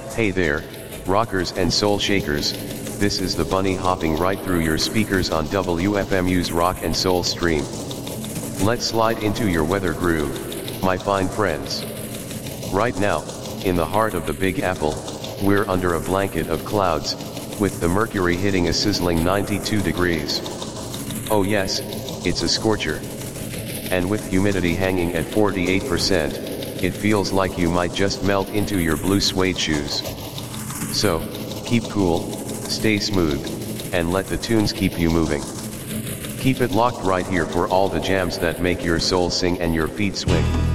Hey there, rockers and soul shakers, this is the bunny hopping right through your speakers on WFMU's Rock and Soul stream. Let's slide into your weather groove, my fine friends. Right now, in the heart of the Big Apple, we're under a blanket of clouds, with the mercury hitting a sizzling 92 degrees. Oh yes, it's a scorcher. And with humidity hanging at 48%, it feels like you might just melt into your blue suede shoes. So, keep cool, stay smooth, and let the tunes keep you moving. Keep it locked right here for all the jams that make your soul sing and your feet swing.